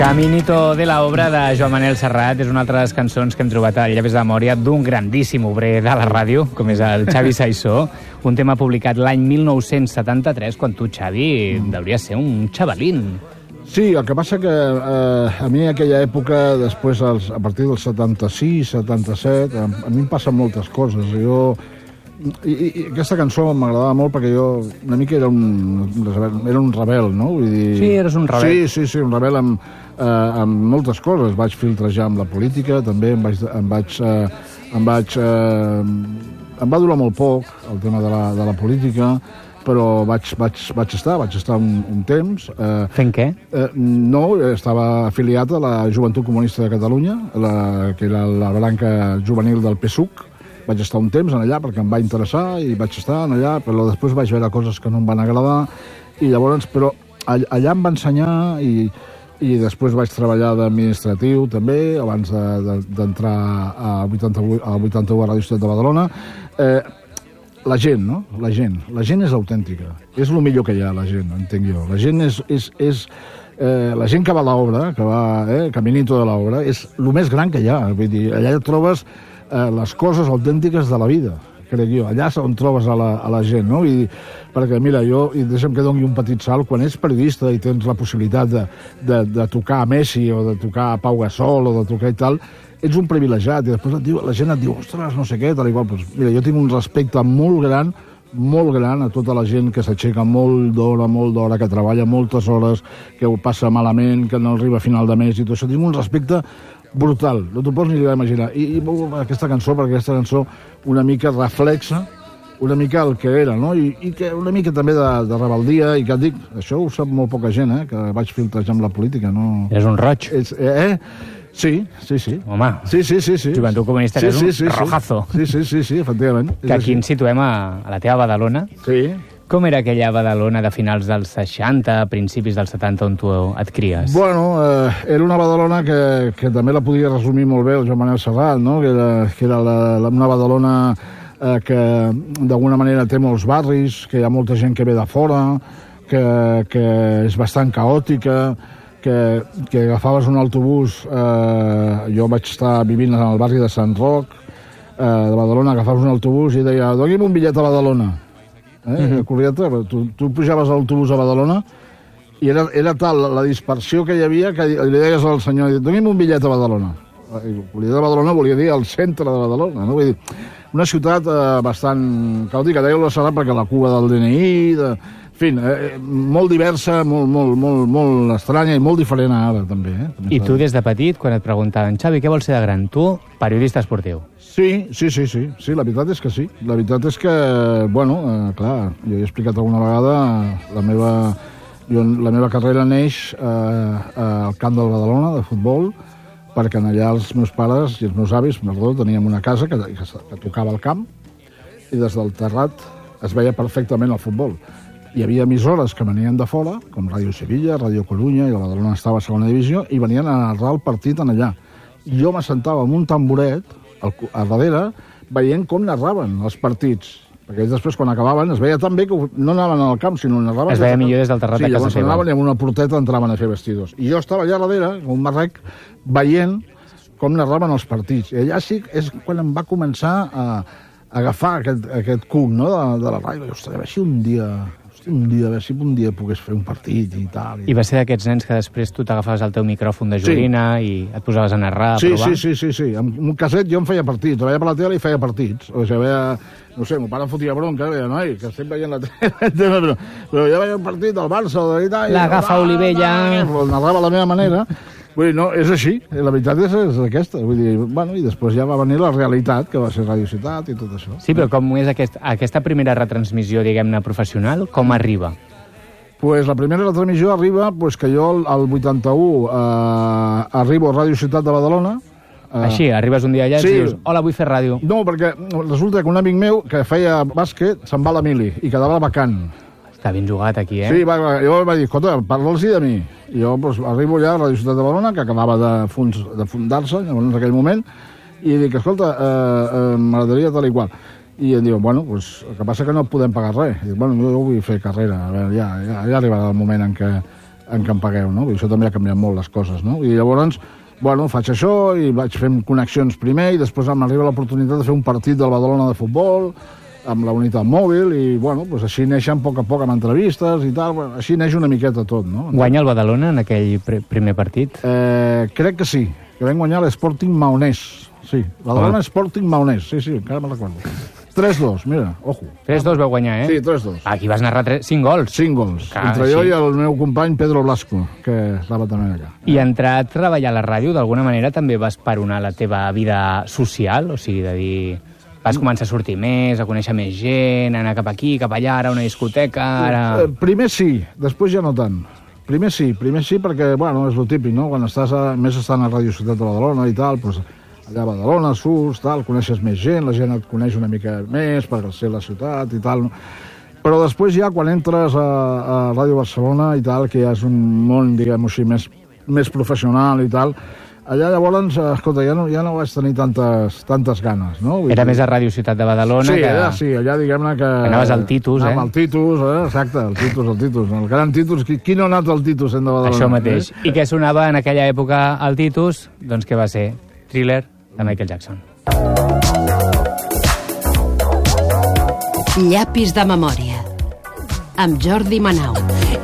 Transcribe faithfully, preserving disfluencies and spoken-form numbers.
Caminito de la obra de Joan Manel Serrat és una altra de les cançons que hem trobat a Llaves de Mòria d'un grandíssim obrer de la ràdio, com és el Xavi Saissó, un tema publicat l'any mil nou-cents setanta-tres, quan tu, Xavi, mm. devries ser un xavalín. Sí, el que passa que eh, a mi en aquella època, després, als, a partir del setanta-sis, setanta-set, a, a mi em passen moltes coses. Jo... I, i aquesta cançó m'agradava molt perquè jo una mica era un, era un rebel, no? Vull dir... Sí, eres un rebel. Sí, sí, sí, un rebel amb, eh, amb moltes coses. Vaig filtrejar amb la política, també em vaig... Em vaig, eh, em vaig eh, em va durar molt poc, el tema de la, de la política, però vaig, vaig, vaig estar, vaig estar un, un temps. Eh, Fent què? Eh, no, estava afiliat a la Joventut Comunista de Catalunya, la, que era la branca juvenil del P S U C. Vaig estar un temps en allà perquè em va interessar i vaig estar en allà, però després vaig veure coses que no em van agradar i llavors, però allà em va ensenyar i, i després vaig treballar d'administratiu també, abans d'entrar de, a vuitanta-u a vuitanta-u a Ràdio Ciutat de Badalona. Eh, la gent, no? La gent. La gent és autèntica. És el millor que hi ha, la gent, entenc jo. La gent és... és, és eh, la gent que va a l'obra, que va, eh, caminito de l'obra, és el més gran que hi ha. Vull dir, allà trobes eh, les coses autèntiques de la vida, crec jo. Allà és on trobes a la, a la gent, no? I, perquè, mira, jo, i deixa'm que doni un petit salt, quan ets periodista i tens la possibilitat de, de, de tocar a Messi o de tocar a Pau Gasol o de tocar i tal, ets un privilegiat, i després et diu, la gent et diu, ostres, no sé què, tal i qual. Pues, mira, jo tinc un respecte molt gran, molt gran a tota la gent que s'aixeca molt d'hora, molt d'hora, que treballa moltes hores, que ho passa malament, que no arriba a final de mes i tot això. Tinc un respecte brutal, no t'ho pots ni imaginar. I, i aquesta cançó, perquè aquesta cançó una mica reflexa una mica el que era, no? I, i que una mica també de, de rebeldia, i que et dic, això ho sap molt poca gent, eh? Que vaig filtrejar amb la política, no... És un roig. És, eh? Sí, sí, sí. Home, sí, sí, sí, sí. Joventut Comunista, sí, que és un sí, sí, rojazo. Sí, sí, sí, sí, efectivament. Que aquí ens situem a, a la teva Badalona. Sí. Com era aquella Badalona de finals dels seixanta, principis dels setanta, on tu et cries? Bueno, eh, era una Badalona que, que també la podia resumir molt bé el Joan Manel Serrat, no? Que era, que era la, la, una Badalona eh, que d'alguna manera té molts barris, que hi ha molta gent que ve de fora, que, que és bastant caòtica, que, que agafaves un autobús, eh, jo vaig estar vivint en el barri de Sant Roc, eh, de Badalona, agafaves un autobús i deia, doni'm un bitllet a Badalona. Eh? Mm-hmm. Corrieta, tu, tu pujaves a l'autobús a Badalona i era, era tal la dispersió que hi havia que li deies al senyor, doni'm un bitllet a Badalona. El bitllet de Badalona volia dir al centre de Badalona, no? Vull dir, una ciutat eh, bastant caòtica, deia la Serrat, perquè la Cuba del D N I, de... en fi, eh, molt diversa, molt, molt, molt, molt estranya i molt diferent ara, també. Eh? també I tu, des de petit, quan et preguntaven, Xavi, què vols ser de gran? Tu, periodista esportiu. Sí, sí, sí, sí, sí, la veritat és que sí. La veritat és que, bueno, eh, clar, jo he explicat alguna vegada, la meva, jo, la meva carrera neix eh, al camp del Badalona, de futbol, perquè allà els meus pares i els meus avis, perdó, teníem una casa que, que, que tocava al camp i des del terrat es veia perfectament el futbol. Hi havia emissores que venien de fora, com Ràdio Sevilla, Ràdio Corunya, i el Badalona estava a segona divisió, i venien a narrar el partit en allà. I jo m'assentava amb un tamboret al, a darrere, veient com narraven els partits. Perquè després, quan acabaven, es veia tan bé que no anaven al camp, sinó narraven... Es veia millor des del terrat sí, de casa seva. Sí, llavors anaven i amb una porteta entraven a fer vestidors. I jo estava allà darrere, com un marrec, veient com narraven els partits. I allà sí és quan em va començar a, a agafar aquest, aquest cuc, no?, de, de la ràdio. I, ostres, a veure si un dia... un dia, a veure si un dia pogués fer un partit i tal. I, I va ser d'aquests nens que després tu t'agafaves el teu micròfon de joguina sí. i et posaves a narrar, a sí, provar? Sí, sí, sí, sí. Amb un caset jo em feia partits. Veia per la tele i feia partits. O sigui, veia... No sé, mon pare em fotia bronca, veia, noi, que estem veient la tele, però, però ja veia un partit del Barça o de tal... L'agafa Olivella... Però narrava a la meva manera. Vull dir, no, és així. La veritat és, és aquesta. Vull dir, bueno, i després ja va venir la realitat, que va ser Ràdio Ciutat i tot això. Sí, però com és aquest, aquesta primera retransmissió, diguem-ne, professional, com arriba? Pues la primera retransmissió arriba pues, que jo al vuitanta-u eh, arribo a Ràdio Ciutat de Badalona. Eh, Així, arribes un dia allà sí. i dius, hola, vull fer ràdio. No, perquè resulta que un amic meu que feia bàsquet se'n va a la mili i quedava vacant. Està ben jugat aquí, eh? Sí, va, va, jo va dir, escolta, parla'ls-hi de mi. I jo pues, arribo allà a la Ciutat de Badalona, que acabava de, fons, de fundar-se en aquell moment, i dic, escolta, eh, eh, m'agradaria tal i qual. I em diu, bueno, pues, el que passa que no podem pagar res. I dic, bueno, jo vull fer carrera, a veure, ja, ja, ja arribarà el moment en què en què em pagueu, no? I això també ha canviat molt les coses, no? I llavors, bueno, faig això i vaig fent connexions primer i després m'arriba l'oportunitat de fer un partit del Badalona de futbol amb la unitat mòbil i, bueno, pues així neixen a poc a poc amb entrevistes i tal, bueno, així neix una miqueta tot, no? Guanya el Badalona en aquell pr primer partit? Eh, crec que sí, que vam guanyar l'Sporting Maonès, sí, Badalona ah. Sporting Maonès, sí, sí, encara me'n recordo. tres dos, mira, ojo. tres dos vau guanyar, eh? Sí, tres dos. Aquí vas narrar cinc gols. cinc gols, Clar, entre sí. jo i el meu company Pedro Blasco, que estava també allà. I entrar a treballar a la ràdio, d'alguna manera també vas paronar la teva vida social? O sigui, de dir... Vas començar a sortir més, a conèixer més gent, anar cap aquí, cap allà, ara a una discoteca, ara... Primer sí, després ja no tant. Primer sí, primer sí perquè, bueno, és lo típic, no? Quan estàs, a, més estant a Radio Ciutat de Badalona i tal, doncs allà a Badalona surts, tal, coneixes més gent, la gent et coneix una mica més per ser la ciutat i tal. Però després ja, quan entres a, a Ràdio Barcelona i tal, que ja és un món, diguem-ho així, més, més professional i tal, allà llavors, escolta, ja no, ja no vaig tenir tantes, tantes ganes, no? Vull Era dir... més a Ràdio Ciutat de Badalona sí, que... allà, sí, allà diguem-ne que... Anaves al Titus, eh? Anàvem al Titus, eh? Exacte, el Titus, el Titus. El gran Titus. Qui, qui no ha anat al Titus sent de Badalona? Això mateix. Eh? I què sonava en aquella època al Titus? Doncs què va ser? Thriller de Michael Jackson. Llapis de memòria amb Jordi Manau.